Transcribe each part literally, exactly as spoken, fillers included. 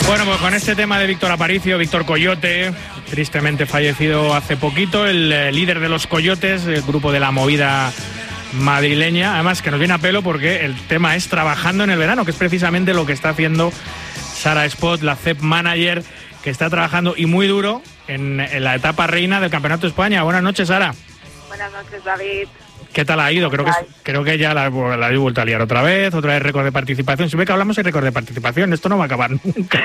Bueno, pues con este tema de Víctor Aparicio, Víctor Coyote, tristemente fallecido hace poquito, el eh, líder de los Coyotes, el grupo de la movida madrileña, además que nos viene a pelo porque el tema es trabajando en el verano, que es precisamente lo que está haciendo Sara Espot, la C E P manager, que está trabajando y muy duro en, en la etapa reina del Campeonato de España. Buenas noches, Sara. Buenas noches, David. ¿Qué tal ha ido? Creo que, creo que ya la, la habéis vuelto a liar otra vez, otra vez récord de participación. Si ve que hablamos de récord de participación, esto no va a acabar nunca.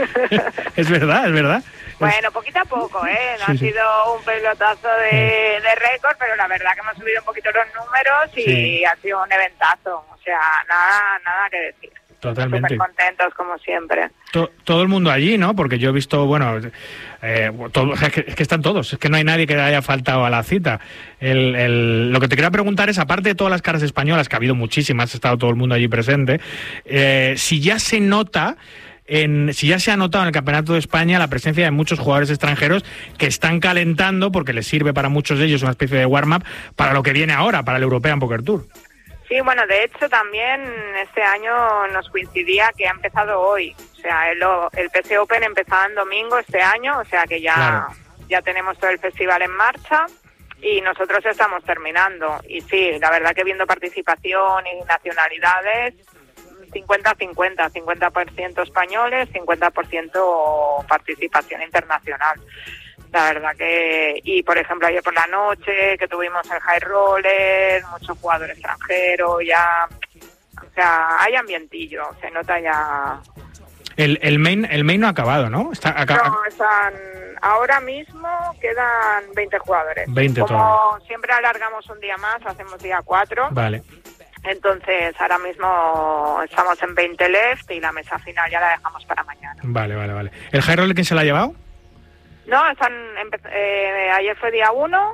Es verdad, es verdad. Bueno, poquito a poco, ¿eh? No sí, ha sí. sido un pelotazo de, de récord, pero la verdad que hemos subido un poquito los números y sí. ha sido un eventazo. O sea, nada, nada que decir. Totalmente. Súper contentos, como siempre. To, todo el mundo allí, ¿no? Porque yo he visto, bueno, eh, todo, es, que, es que están todos, es que no hay nadie que le haya faltado a la cita. El, el, lo que te quería preguntar es, aparte de todas las caras españolas, que ha habido muchísimas, ha estado todo el mundo allí presente, eh, si ya se nota... En, si ya se ha notado en el Campeonato de España la presencia de muchos jugadores extranjeros que están calentando, porque les sirve para muchos de ellos una especie de warm-up para lo que viene ahora, para el European Poker Tour. Sí, bueno, de hecho también este año nos coincidía que ha empezado hoy. O sea, el, el P C Open empezaba en domingo este año, o sea que ya, claro. ya tenemos todo el festival en marcha y nosotros estamos terminando. Y sí, la verdad que viendo participación y nacionalidades... cincuenta cincuenta, cincuenta por ciento españoles, cincuenta por ciento participación internacional. La verdad que, y por ejemplo ayer por la noche que tuvimos el high roller, muchos jugadores extranjeros, ya, o sea, hay ambientillo, se nota ya. El, el main el main no ha acabado, ¿no? Está acá... No, están, ahora mismo quedan veinte jugadores. veinte Como todavía. Siempre alargamos un día más, hacemos día cuatro. Vale. Entonces, ahora mismo estamos en veinte left y la mesa final ya la dejamos para mañana. Vale, vale, vale. ¿El high roller quién se la ha llevado? No, están eh, ayer fue día uno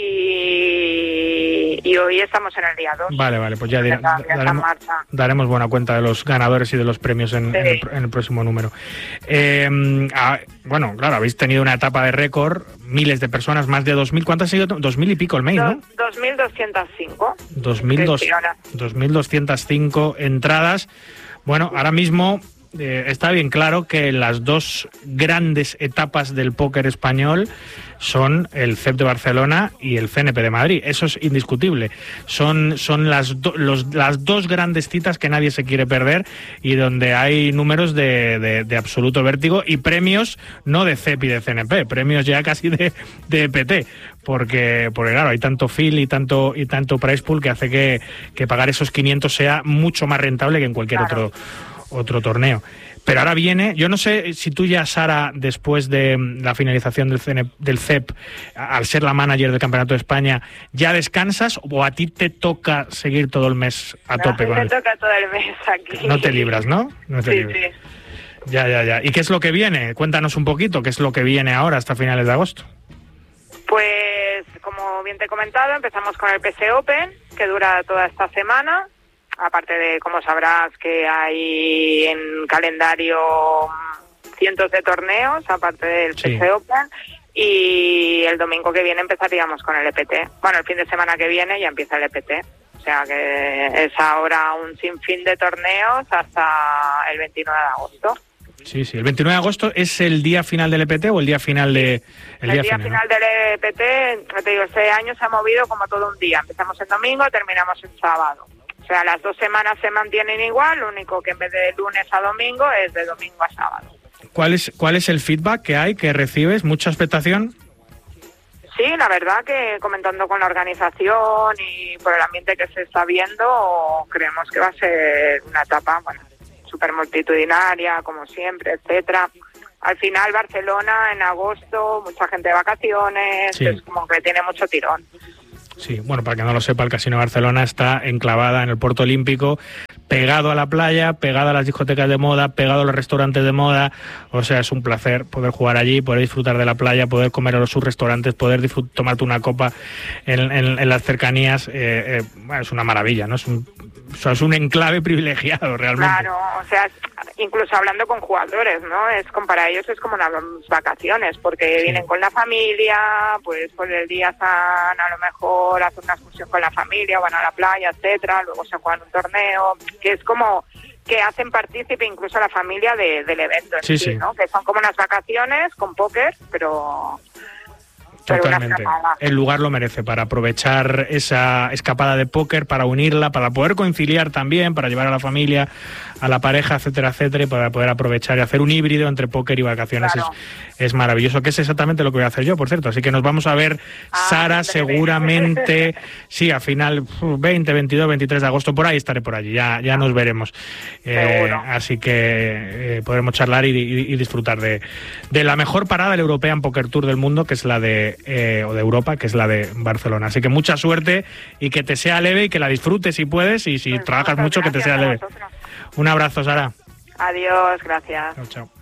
y, y hoy estamos en el día dos. Vale, vale, pues ya, dirá, ya daremos, daremos buena cuenta de los ganadores y de los premios en, sí. en, el, en el próximo número. Eh, ah, bueno, claro, habéis tenido una etapa de récord, miles de personas, más de dos mil, ¿cuántas ha sido? dos mil y pico el main, ¿no? dos mil doscientos cinco. dos mil doscientos cinco entradas. Bueno, ahora mismo... Eh, está bien claro que las dos grandes etapas del póker español son el C E P de Barcelona y el C N P de Madrid. Eso es indiscutible. Son, son las, do, los, las dos grandes citas que nadie se quiere perder y donde hay números de, de, de absoluto vértigo y premios no de C E P y de C N P, premios ya casi de, de E P T. Porque, porque claro, hay tanto fill y tanto y tanto price pool que hace que, que pagar esos quinientos sea mucho más rentable que en cualquier claro. otro otro torneo. Pero ahora viene, yo no sé si tú ya, Sara, después de la finalización del, C N, del C E P, al ser la manager del Campeonato de España, ¿ya descansas o a ti te toca seguir todo el mes a no, tope? Me con el... toca todo el mes aquí. No te libras, ¿no? No te sí, libras. sí. Ya, ya, ya. ¿Y qué es lo que viene? Cuéntanos un poquito, ¿qué es lo que viene ahora hasta finales de agosto? Pues, como bien te he comentado, empezamos con el P C Open, que dura toda esta semana. Aparte de, como sabrás, que hay en calendario cientos de torneos, aparte del sí. P C Open, y el domingo que viene empezaríamos con el E P T. Bueno, el fin de semana que viene ya empieza el E P T. O sea que es ahora un sinfín de torneos hasta el veintinueve de agosto. Sí, sí. ¿El veintinueve de agosto es el día final del E P T o el día final de...? El, el día, día final, final ¿no? del E P T, te digo, este año se ha movido como todo un día. Empezamos el domingo, terminamos el sábado. O sea, las dos semanas se mantienen igual, lo único que en vez de lunes a domingo es de domingo a sábado. ¿Cuál es, cuál es el feedback que hay, que recibes? ¿Mucha expectación? Sí, la verdad que comentando con la organización y por el ambiente que se está viendo, creemos que va a ser una etapa, bueno, súper multitudinaria, como siempre, etcétera. Al final, Barcelona en agosto, mucha gente de vacaciones, sí. es como que tiene mucho tirón. Sí, bueno, para que no lo sepa, el Casino Barcelona está enclavada en el Puerto Olímpico, pegado a la playa, pegado a las discotecas de moda, pegado a los restaurantes de moda. O sea, es un placer poder jugar allí, poder disfrutar de la playa, poder comer a los subrestaurantes, poder disfrut- tomarte una copa en, en, en las cercanías. Eh, eh, bueno, es una maravilla, ¿no? Es un, es un enclave privilegiado, realmente. Claro, o sea, incluso hablando con jugadores, ¿no? Es como para ellos es como unas vacaciones, porque sí. vienen con la familia, pues por el día están a lo mejor hacen una excursión con la familia, van a la playa, etcétera, luego se juegan un torneo, que es como que hacen partícipe incluso a la familia de, del evento en sí, sí, ¿no? Que son como unas vacaciones con póker, pero... Totalmente. El lugar lo merece para aprovechar esa escapada de póker, para unirla, para poder conciliar también, para llevar a la familia, a la pareja, etcétera, etcétera, y para poder aprovechar y hacer un híbrido entre póker y vacaciones. Claro. es, es maravilloso, que es exactamente lo que voy a hacer yo, por cierto. Así que nos vamos a ver, ah, Sara, seguramente, sí, a final veinte, veintidós, veintitrés de agosto, por ahí estaré por allí, ya, ya nos veremos. Eh, así que eh, podremos charlar y, y, y disfrutar de, de la mejor parada del European Poker Tour del mundo, que es la de Eh, o de Europa, que es la de Barcelona. Así que mucha suerte y que te sea leve y que la disfrutes si puedes, y si pues trabajas mucho, que te sea leve. Un abrazo, Sara. Adiós, gracias. Chao, chao.